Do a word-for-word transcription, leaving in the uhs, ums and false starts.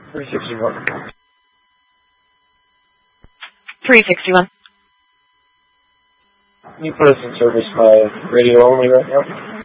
three sixty-one. three sixty-one. Can you put us in service by radio only right now?